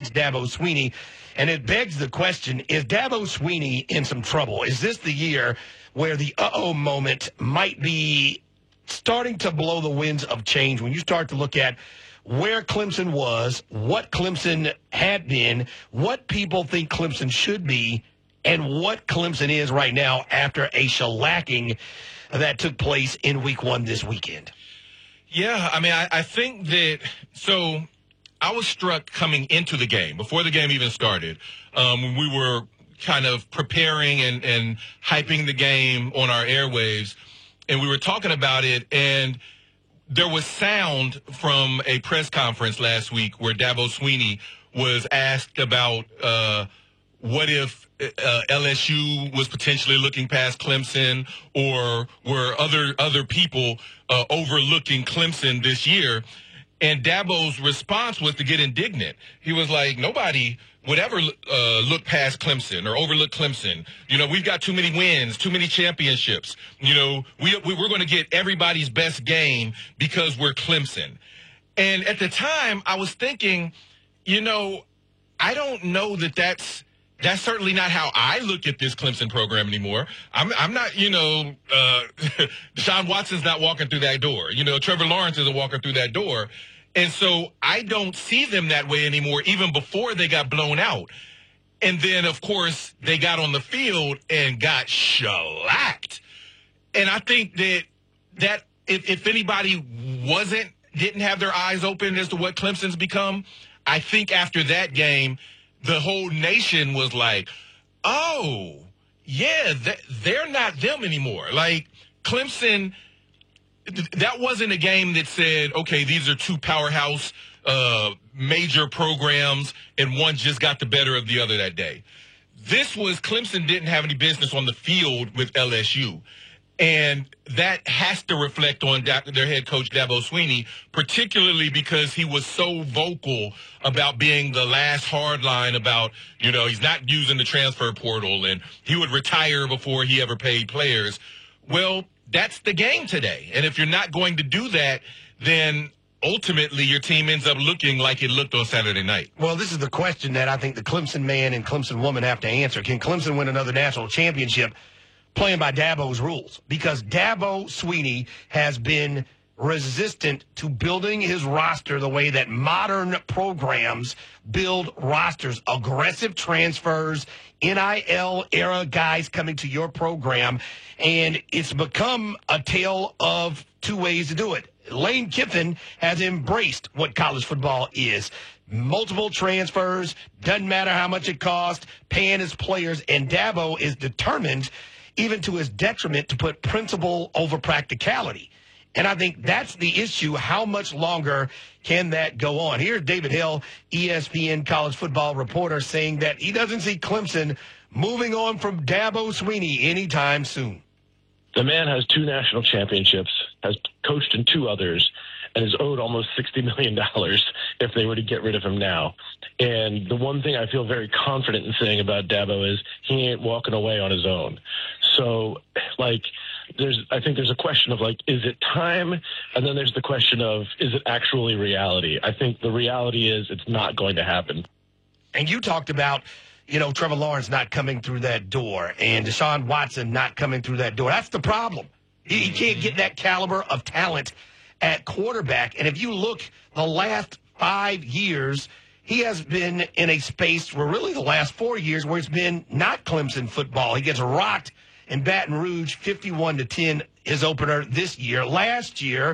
coach Dabo Swinney. And it begs the question, is Dabo Swinney in some trouble? Is this the year where the uh-oh moment might be starting to blow the winds of change when you start to look at where Clemson was, what Clemson had been, what people think Clemson should be, and what Clemson is right now after a shellacking that took place in week one this weekend? Yeah, I mean, I think that – so I was struck coming into the game, before the game even started, when we were kind of preparing and hyping the game on our airwaves, and we were talking about it, and – there was sound from a press conference last week where Dabo Swinney was asked about what if LSU was potentially looking past Clemson, or were other people overlooking Clemson this year. And Dabo's response was to get indignant. He was like, nobody would ever look past Clemson or overlook Clemson. You know, we've got too many wins, too many championships. You know, we're going to get everybody's best game because we're Clemson. And at the time, I was thinking, you know, I don't know that's certainly not how I look at this Clemson program anymore. I'm not, you know, Deshaun Watson's not walking through that door. You know, Trevor Lawrence isn't walking through that door. And so I don't see them that way anymore, even before they got blown out. And then, of course, they got on the field and got shellacked. And I think that if anybody didn't have their eyes open as to what Clemson's become, I think after that game, the whole nation was like, oh, yeah, they're not them anymore. Like, Clemson, that wasn't a game that said, okay, these are two powerhouse major programs, and one just got the better of the other that day. This was Clemson didn't have any business on the field with LSU. And that has to reflect on their head coach, Dabo Swinney, particularly because he was so vocal about being the last hard line about, you know, he's not using the transfer portal and he would retire before he ever paid players. Well, that's the game today. And if you're not going to do that, then ultimately your team ends up looking like it looked on Saturday night. Well, this is the question that I think the Clemson man and Clemson woman have to answer. Can Clemson win another national championship playing by Dabo's rules? Because Dabo Swinney has been resistant to building his roster the way that modern programs build rosters. Aggressive transfers, NIL era guys coming to your program, and it's become a tale of two ways to do it. Lane Kiffin has embraced what college football is. Multiple transfers, doesn't matter how much it costs, paying his players, and Dabo is determined, even to his detriment, to put principle over practicality. And I think that's the issue. How much longer can that go on? Here's David Hill, ESPN college football reporter, saying that he doesn't see Clemson moving on from Dabo Swinney anytime soon. The man has 2 national championships, has coached in 2 others, and is owed almost $60 million if they were to get rid of him now. And the one thing I feel very confident in saying about Dabo is he ain't walking away on his own. So, like, I think there's a question of, like, is it time? And then there's the question of, is it actually reality? I think the reality is it's not going to happen. And you talked about, you know, Trevor Lawrence not coming through that door and Deshaun Watson not coming through that door. That's the problem. He can't get that caliber of talent at quarterback. And if you look the last 5 years, he has been in a space where really the last 4 years where it's been not Clemson football. He gets rocked in Baton Rouge 51-10 his opener this year. Last year,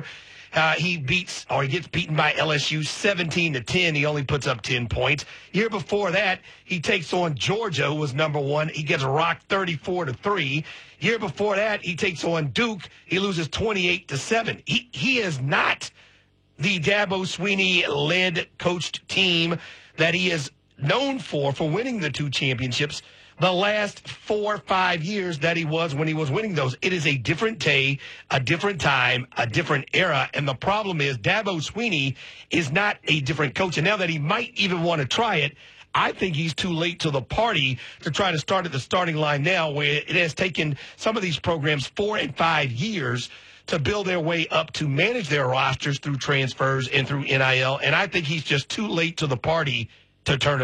he gets beaten by LSU 17-10. He only puts up 10 points. Year before that, he takes on Georgia, who was number 1. He gets rocked 34-3. Year before that, he takes on Duke. He loses 28-7. He is not the Dabo Swinney-led coached team that he is known for winning the 2 championships the last 4 or 5 years that he was when he was winning those. It is a different day, a different time, a different era. And the problem is Dabo Swinney is not a different coach. And now that he might even want to try it, I think he's too late to the party to try to start at the starting line now, where it has taken some of these programs 4 and 5 years to build their way up to manage their rosters through transfers and through NIL. And I think he's just too late to the party to turn it